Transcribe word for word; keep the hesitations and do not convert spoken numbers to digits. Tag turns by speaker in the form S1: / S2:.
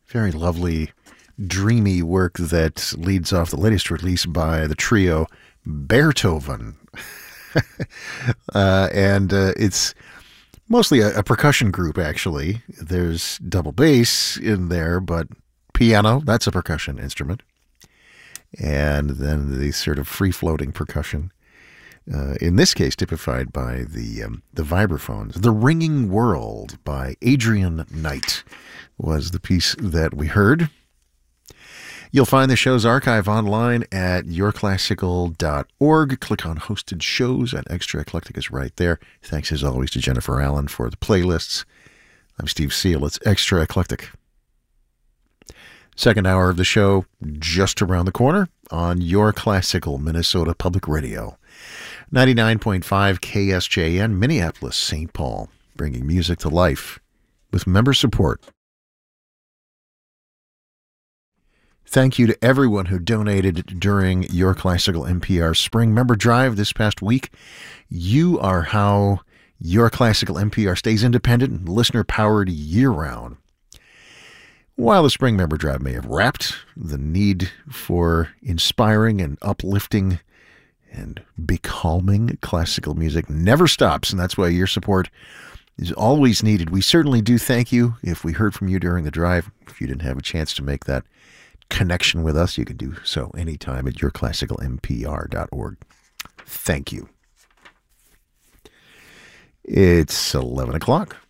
S1: Very lovely, dreamy work that leads off the latest release by the trio Beethoven. uh, and uh, it's mostly a, a percussion group, actually. There's double bass in there, but piano, that's a percussion instrument. And then the sort of free-floating percussion. Uh, in this case, typified by the um, the vibraphones. The Ringing World by Adrian Knight was the piece that we heard. You'll find the show's archive online at your classical dot org. Click on Hosted Shows, and Extra Eclectic is right there. Thanks, as always, to Jennifer Allen for the playlists. I'm Steve Seal. It's Extra Eclectic. Second hour of the show just around the corner on Your Classical Minnesota Public Radio. ninety-nine point five K S J N, Minneapolis, Saint Paul, bringing music to life with member support. Thank you to everyone who donated during Your Classical N P R Spring Member Drive this past week. You are how Your Classical N P R stays independent and listener-powered year-round. While the Spring Member Drive may have wrapped, the need for inspiring and uplifting and becalming classical music never stops, and that's why your support is always needed. We certainly do thank you. If we heard from you during the drive, if you didn't have a chance to make that connection with us, you can do so anytime at your classical n p r dot org. Thank you. It's eleven o'clock.